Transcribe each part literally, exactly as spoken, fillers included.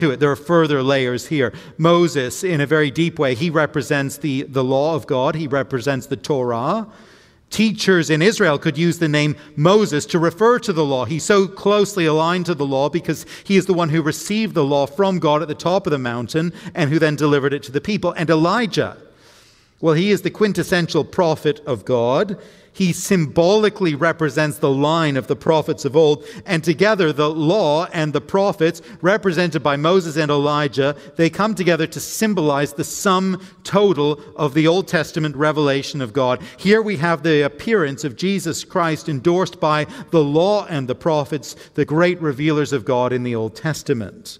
to it. There are further layers here. Moses, in a very deep way, he represents the, the law of God. He represents the Torah. Teachers in Israel could use the name Moses to refer to the law. He's so closely aligned to the law because he is the one who received the law from God at the top of the mountain and who then delivered it to the people. And Elijah, well, he is the quintessential prophet of God. He symbolically represents the line of the prophets of old. And together, the law and the prophets, represented by Moses and Elijah, they come together to symbolize the sum total of the Old Testament revelation of God. Here we have the appearance of Jesus Christ endorsed by the law and the prophets, the great revealers of God in the Old Testament.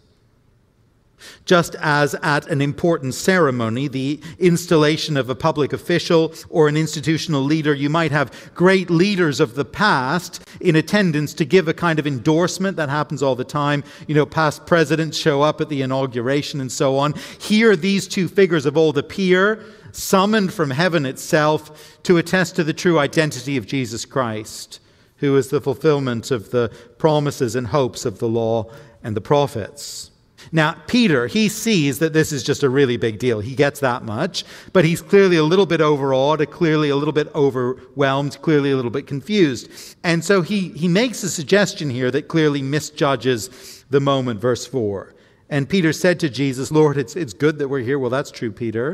Just as at an important ceremony, the installation of a public official or an institutional leader, you might have great leaders of the past in attendance to give a kind of endorsement. That happens all the time. You know, past presidents show up at the inauguration and so on. Here, these two figures of old appear, summoned from heaven itself to attest to the true identity of Jesus Christ, who is the fulfillment of the promises and hopes of the law and the prophets. Now, Peter, he sees that this is just a really big deal. He gets that much, but he's clearly a little bit overawed, clearly a little bit overwhelmed, clearly a little bit confused. And so he, he makes a suggestion here that clearly misjudges the moment, verse four. And Peter said to Jesus, "Lord, it's, it's good that we're here." Well, that's true, Peter.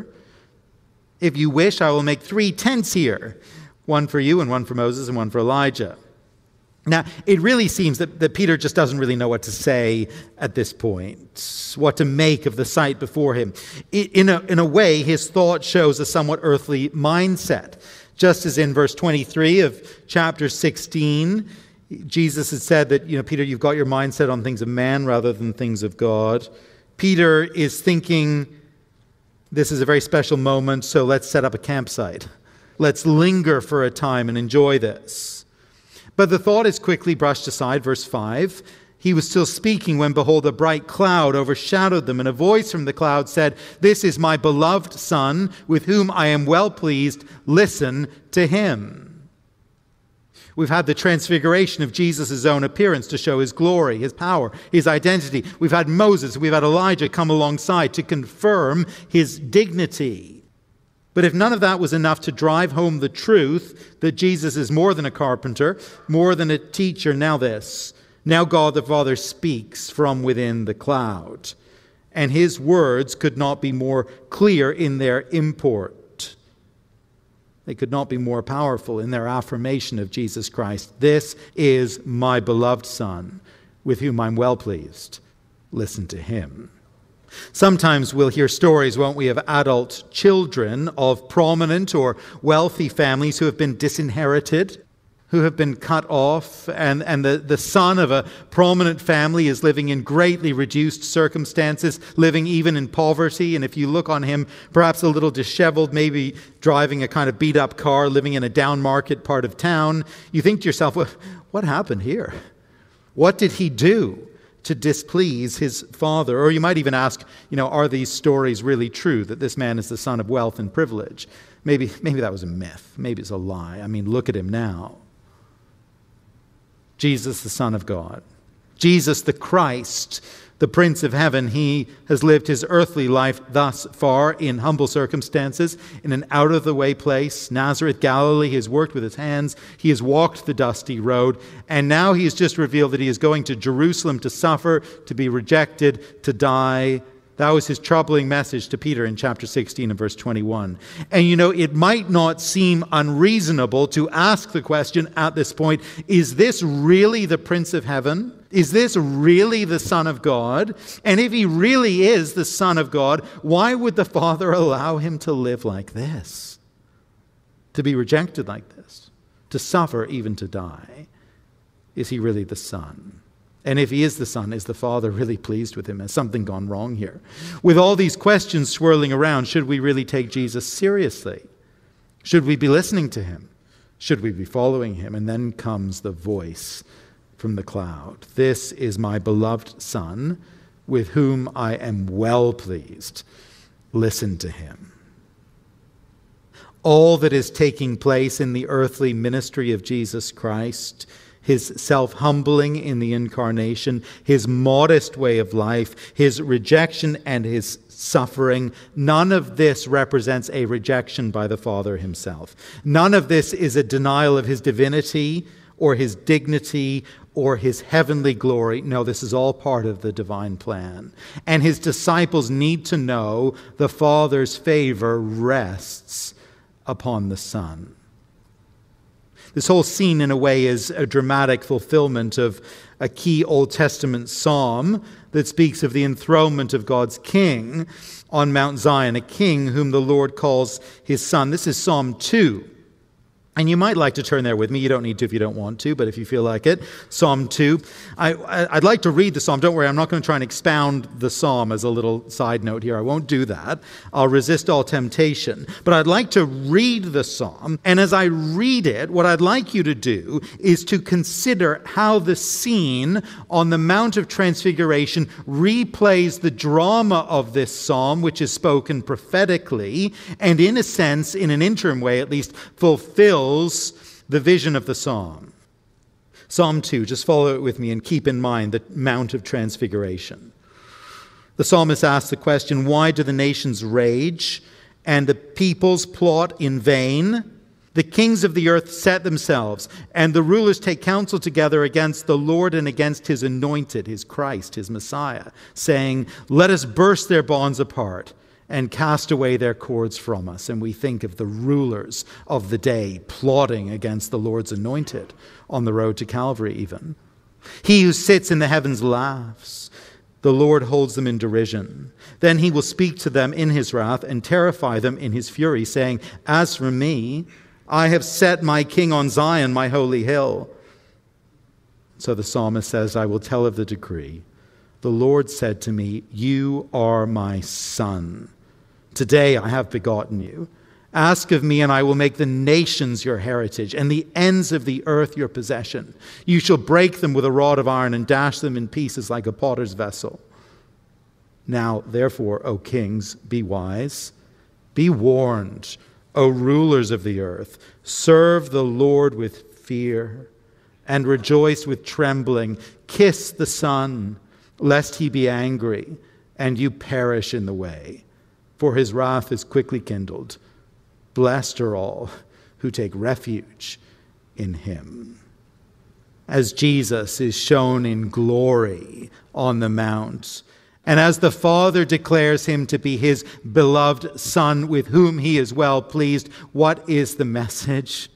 "If you wish, I will make three tents here, one for you and one for Moses and one for Elijah." Now, it really seems that, that Peter just doesn't really know what to say at this point, what to make of the sight before him. In a, in a way, his thought shows a somewhat earthly mindset. Just as in verse twenty-three of chapter sixteen, Jesus had said that, you know, Peter, you've got your mindset on things of man rather than things of God. Peter is thinking, this is a very special moment, so let's set up a campsite. Let's linger for a time and enjoy this. But the thought is quickly brushed aside. Verse five, "He was still speaking when, behold, a bright cloud overshadowed them, and a voice from the cloud said, 'This is my beloved Son, with whom I am well pleased. Listen to him.'" We've had the transfiguration of Jesus' own appearance to show his glory, his power, his identity. We've had Moses, we've had Elijah come alongside to confirm his dignity. But if none of that was enough to drive home the truth that Jesus is more than a carpenter, more than a teacher, now this. Now God the Father speaks from within the cloud. And his words could not be more clear in their import. They could not be more powerful in their affirmation of Jesus Christ. "This is my beloved Son, with whom I'm well pleased. Listen to him." Sometimes we'll hear stories, won't we, of adult children of prominent or wealthy families who have been disinherited, who have been cut off, and, and the, the son of a prominent family is living in greatly reduced circumstances, living even in poverty. And if you look on him, perhaps a little disheveled, maybe driving a kind of beat-up car, living in a down-market part of town, you think to yourself, well, what happened here? What did he do to displease his father? Or you might even ask, you know, are these stories really true, that this man is the son of wealth and privilege? Maybe, maybe that was a myth. Maybe it's a lie. I mean, look at him now. Jesus, the Son of God. Jesus, the Christ, the Prince of Heaven. He has lived his earthly life thus far in humble circumstances, in an out-of-the-way place, Nazareth, Galilee. He has worked with his hands. He has walked the dusty road. And now he has just revealed that he is going to Jerusalem to suffer, to be rejected, to die. That was his troubling message to Peter in chapter sixteen and verse twenty-one. And you know, it might not seem unreasonable to ask the question at this point, is this really the Prince of Heaven? Is this really the Son of God? And if he really is the Son of God, why would the Father allow him to live like this? To be rejected like this? To suffer, even to die? Is he really the Son? And if he is the Son, is the Father really pleased with him? Has something gone wrong here? With all these questions swirling around, should we really take Jesus seriously? Should we be listening to him? Should we be following him? And then comes the voice from the cloud. "This is my beloved Son, with whom I am well pleased. Listen to him." All that is taking place in the earthly ministry of Jesus Christ, his self-humbling in the incarnation, his modest way of life, his rejection and his suffering, none of this represents a rejection by the Father himself. None of this is a denial of his divinity or his dignity or his heavenly glory. No, this is all part of the divine plan. And his disciples need to know the Father's favor rests upon the Son. This whole scene, in a way, is a dramatic fulfillment of a key Old Testament psalm that speaks of the enthronement of God's king on Mount Zion, a king whom the Lord calls his son. This is Psalm two. And you might like to turn there with me. You don't need to if you don't want to, but if you feel like it. Psalm two. I, I'd like to read the psalm. Don't worry, I'm not going to try and expound the psalm as a little side note here. I won't do that. I'll resist all temptation. But I'd like to read the psalm. And as I read it, what I'd like you to do is to consider how the scene on the Mount of Transfiguration replays the drama of this psalm, which is spoken prophetically, and in a sense, in an interim way at least, fulfills the vision of the psalm. Psalm two, just follow it with me and keep in mind the Mount of Transfiguration. The psalmist asks the question, why do the nations rage and the peoples plot in vain? The kings of the earth set themselves, and the rulers take counsel together against the Lord and against his anointed, his Christ, his Messiah, saying, let us burst their bonds apart and cast away their cords from us. And we think of the rulers of the day plotting against the Lord's anointed on the road to Calvary even. He who sits in the heavens laughs. The Lord holds them in derision. Then he will speak to them in his wrath and terrify them in his fury, saying, as for me, I have set my king on Zion, my holy hill. So the psalmist says, I will tell of the decree. The Lord said to me, you are my son. Today I have begotten you. Ask of me, and I will make the nations your heritage, and the ends of the earth your possession. You shall break them with a rod of iron and dash them in pieces like a potter's vessel. Now, therefore, O kings, be wise. Be warned, O rulers of the earth. Serve the Lord with fear and rejoice with trembling. Kiss the Son, lest he be angry and you perish in the way. For his wrath is quickly kindled. Blessed are all who take refuge in him. As Jesus is shown in glory on the mount, and as the Father declares him to be his beloved Son with whom he is well pleased, what is the message?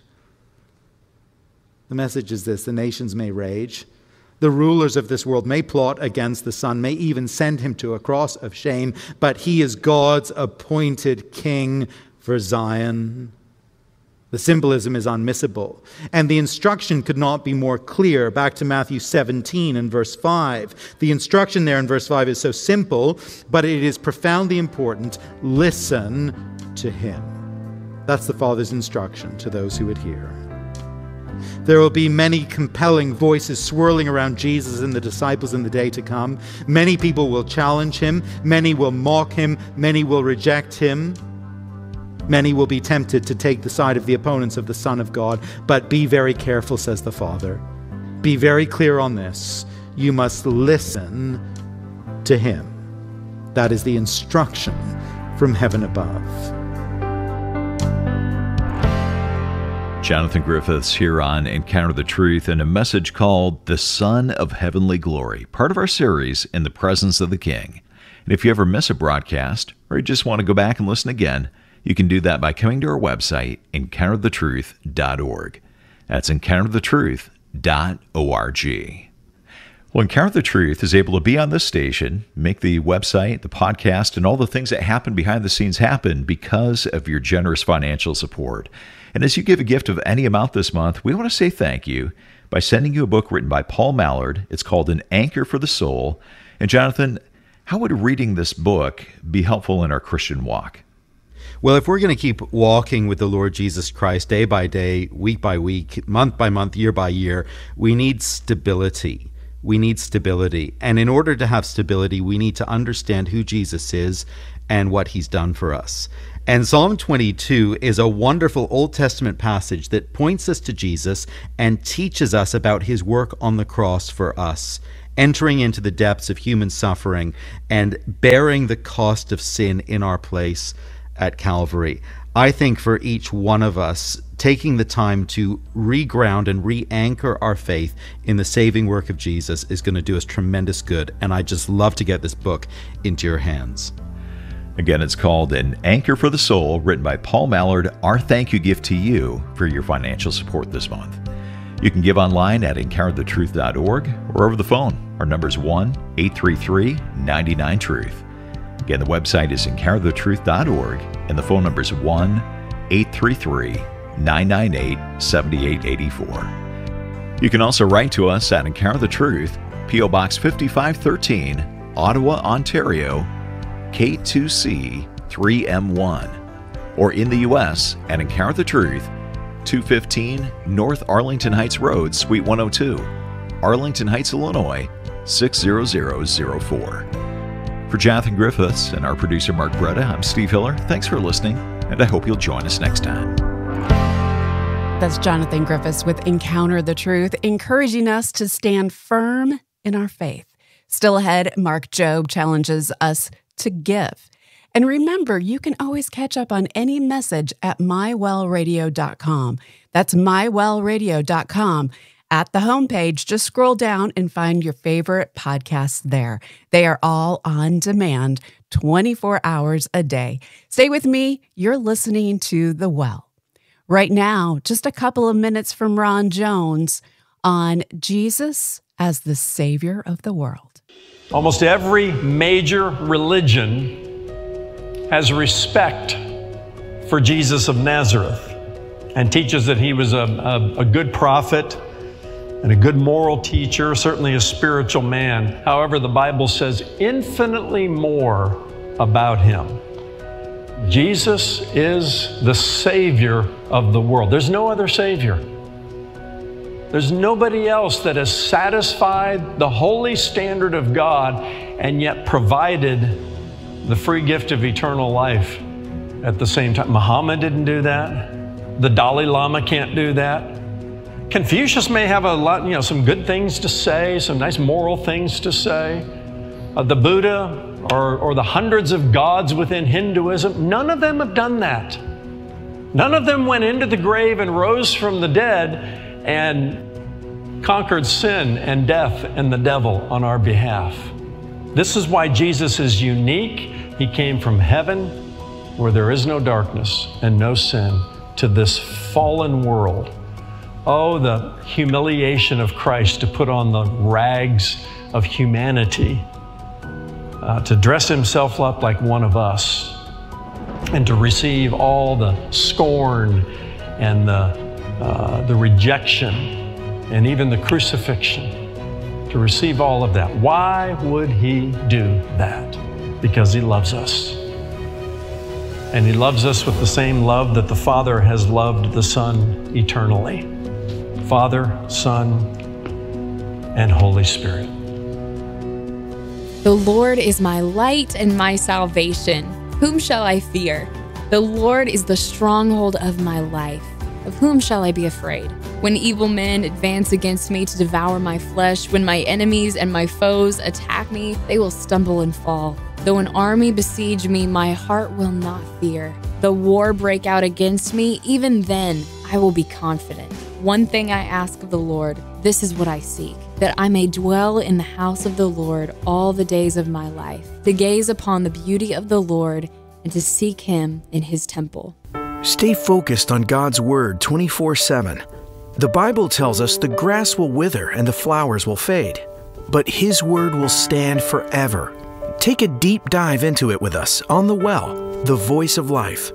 The message is this: the nations may rage. The rulers of this world may plot against the Son, may even send him to a cross of shame, but he is God's appointed king for Zion. The symbolism is unmissable, and the instruction could not be more clear. Back to Matthew seventeen and verse five. The instruction there in verse five is so simple, but it is profoundly important. Listen to him. That's the Father's instruction to those who would hear. There will be many compelling voices swirling around Jesus and the disciples in the day to come. Many people will challenge him. Many will mock him. Many will reject him. Many will be tempted to take the side of the opponents of the Son of God. But be very careful, says the Father. Be very clear on this. You must listen to him. That is the instruction from heaven above. Jonathan Griffiths here on Encounter the Truth, and a message called The Son of Heavenly Glory, part of our series, In the Presence of the King. And if you ever miss a broadcast, or you just want to go back and listen again, you can do that by coming to our website, encounter the truth dot org. That's encounter the truth dot org. Well, Encounter the Truth is able to be on this station, make the website, the podcast, and all the things that happen behind the scenes happen because of your generous financial support. And as you give a gift of any amount this month, we want to say thank you by sending you a book written by Paul Mallard. It's called An Anchor for the Soul. And Jonathan, how would reading this book be helpful in our Christian walk? Well, if we're going to keep walking with the Lord Jesus Christ day by day, week by week, month by month, year by year, we need stability. we need stability. And in order to have stability, we need to understand who Jesus is and what he's done for us. And Psalm twenty-two is a wonderful Old Testament passage that points us to Jesus and teaches us about his work on the cross for us, entering into the depths of human suffering and bearing the cost of sin in our place at Calvary. I think for each one of us, taking the time to reground and re-anchor our faith in the saving work of Jesus is going to do us tremendous good. And I just love to get this book into your hands. Again, it's called An Anchor for the Soul, written by Paul Mallard. Our thank you gift to you for your financial support this month. You can give online at encounter the truth dot org or over the phone. Our number is one eight three three, nine nine, truth. Again, the website is encounter the truth dot org, and the phone number is one eight three three, nine nine eight, seven eight eight four. You can also write to us at Encounter the Truth, P O Box fifty-five thirteen, Ottawa, Ontario, K two C three M one, or in the U S at Encounter the Truth, two fifteen North Arlington Heights Road, Suite one oh two, Arlington Heights, Illinois, six zero zero zero four. For Jonathan Griffiths and our producer Mark Breda, I'm Steve Hiller. Thanks for listening, and I hope you'll join us next time. That's Jonathan Griffiths with Encounter the Truth, encouraging us to stand firm in our faith. Still ahead, Mark Jobe challenges us to give. And remember, you can always catch up on any message at my well radio dot com. That's my well radio dot com. At the homepage, just scroll down and find your favorite podcasts there. They are all on demand, twenty-four hours a day. Stay with me. You're listening to The Well. Right now, just a couple of minutes from Ron Jones on Jesus as the Savior of the world. Almost every major religion has respect for Jesus of Nazareth and teaches that he was a, a, a good prophet and a good moral teacher, certainly a spiritual man. However, the Bible says infinitely more about him. Jesus is the Savior of the world. There's no other Savior. There's nobody else that has satisfied the holy standard of God and yet provided the free gift of eternal life at the same time. Muhammad didn't do that. The Dalai Lama can't do that. Confucius may have a lot, you know, some good things to say, some nice moral things to say. Uh, the Buddha or, or the hundreds of gods within Hinduism, none of them have done that. None of them went into the grave and rose from the dead and conquered sin and death and the devil on our behalf. This is why Jesus is unique. He came from heaven where there is no darkness and no sin to this fallen world. Oh, the humiliation of Christ to put on the rags of humanity, uh, to dress himself up like one of us, and to receive all the scorn and the, uh, the rejection and even the crucifixion, to receive all of that. Why would he do that? Because he loves us. And he loves us with the same love that the Father has loved the Son eternally. Father, Son, and Holy Spirit. The Lord is my light and my salvation. Whom shall I fear? The Lord is the stronghold of my life. Of whom shall I be afraid? When evil men advance against me to devour my flesh, when my enemies and my foes attack me, they will stumble and fall. Though an army besiege me, my heart will not fear. Though war break out against me, even then I will be confident. One thing I ask of the Lord, this is what I seek, that I may dwell in the house of the Lord all the days of my life, to gaze upon the beauty of the Lord and to seek him in his temple. Stay focused on God's Word twenty-four seven. The Bible tells us the grass will wither and the flowers will fade, but His Word will stand forever. Take a deep dive into it with us on The Well, the voice of life.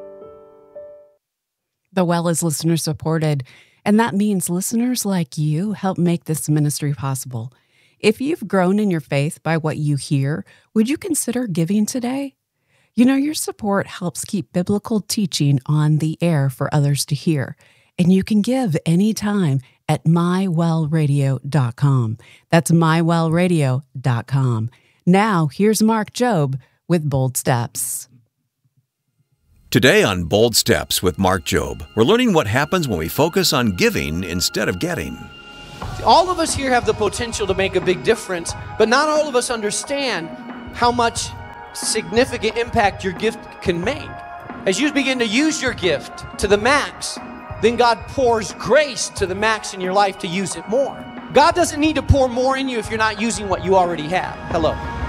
The Well is listener supported, and that means listeners like you help make this ministry possible. If you've grown in your faith by what you hear, would you consider giving today? You know, your support helps keep biblical teaching on the air for others to hear, and you can give anytime at my well radio dot com. That's my well radio dot com. Now, here's Mark Jobe with Bold Steps. Today on Bold Steps with Mark Jobe, we're learning what happens when we focus on giving instead of getting. All of us here have the potential to make a big difference, but not all of us understand how much significant impact your gift can make. As you begin to use your gift to the max, then God pours grace to the max in your life to use it more. God doesn't need to pour more in you if you're not using what you already have. Hello.